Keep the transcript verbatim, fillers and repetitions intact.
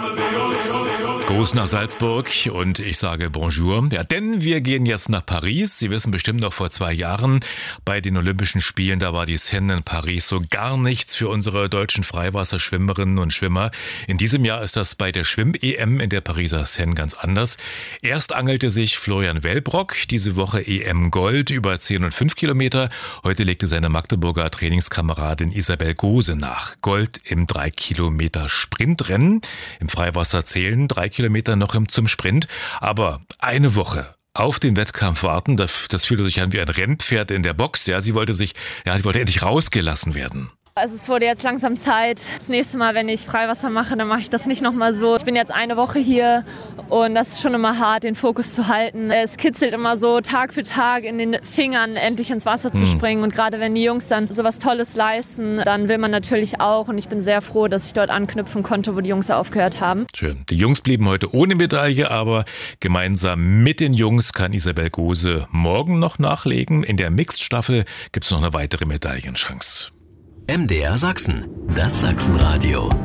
Gruß nach Salzburg und ich sage Bonjour. Ja, denn wir gehen jetzt nach Paris. Sie wissen bestimmt noch, vor zwei Jahren bei den Olympischen Spielen, da war die Seine in Paris so gar nichts für unsere deutschen Freiwasserschwimmerinnen und Schwimmer. In diesem Jahr ist das bei der Schwimm-E M in der Pariser Seine ganz anders. Erst angelte sich Florian Wellbrock, diese Woche E M Gold über zehn und fünf Kilometer. Heute legte seine Magdeburger Trainingskameradin Isabel Gose nach. Gold im drei Kilometer Sprintrennen. Im Freiwasser zählen drei Kilometer noch zum Sprint. Aber eine Woche auf den Wettkampf warten, das, das fühlte sich an wie ein Rennpferd in der Box. Ja, sie wollte sich, ja, sie wollte endlich rausgelassen werden. Also es wurde jetzt langsam Zeit. Das nächste Mal, wenn ich Freiwasser mache, dann mache ich das nicht nochmal so. Ich bin jetzt eine Woche hier und das ist schon immer hart, den Fokus zu halten. Es kitzelt immer so Tag für Tag in den Fingern, endlich ins Wasser zu springen. Und gerade wenn die Jungs dann sowas Tolles leisten, dann will man natürlich auch. Und ich bin sehr froh, dass ich dort anknüpfen konnte, wo die Jungs aufgehört haben. Schön. Die Jungs blieben heute ohne Medaille, aber gemeinsam mit den Jungs kann Isabel Gose morgen noch nachlegen. In der Mixed-Staffel gibt es noch eine weitere Medaillenchance. M D R Sachsen, das Sachsenradio.